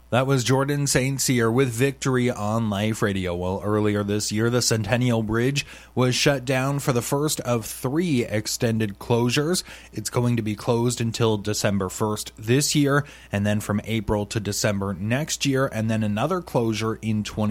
That was Jordan St. Cyr with Victory on Life Radio. Well, earlier this year, the Centennial Bridge was shut down for the first of 3 extended closures. It's going to be closed until December 1st this year, and then from April to December next year, and then another closure in